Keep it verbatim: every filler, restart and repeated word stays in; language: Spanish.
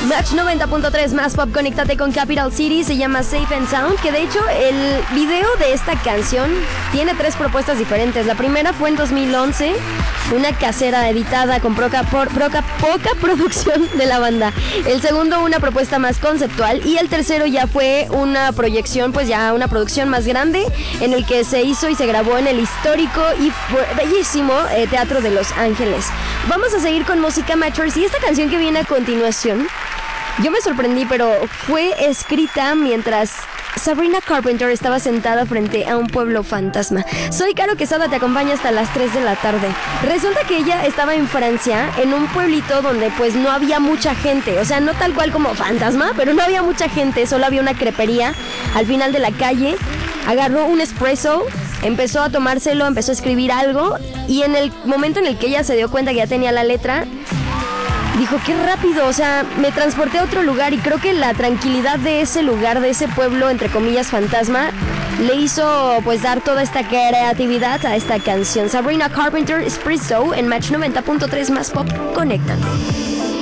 Match noventa punto tres más pop, conéctate con Capital City, se llama Safe and Sound, que de hecho el video de esta canción tiene tres propuestas diferentes. La primera fue en dos mil once, una casera editada con poca, por, poca, poca producción de la banda. El segundo, una propuesta más conceptual, y el tercero ya fue una proyección, pues ya una producción más grande, en el que se hizo y se grabó en el histórico y bellísimo eh, Teatro de Los Ángeles. Vamos a seguir con música Matchers, y esta canción que viene a continuación, yo me sorprendí, pero fue escrita mientras Sabrina Carpenter estaba sentada frente a un pueblo fantasma. Soy Caro Quesada, te acompaña hasta las tres de la tarde. Resulta que ella estaba en Francia, en un pueblito donde pues no había mucha gente. O sea, no tal cual como fantasma, pero no había mucha gente, solo había una crepería al final de la calle. Agarró un espresso, empezó a tomárselo, empezó a escribir algo, y en el momento en el que ella se dio cuenta que ya tenía la letra, dijo, qué rápido, o sea, me transporté a otro lugar, y creo que la tranquilidad de ese lugar, de ese pueblo, entre comillas, fantasma, le hizo pues dar toda esta creatividad a esta canción. Sabrina Carpenter, Espresso, en Match noventa punto tres más pop, conéctate.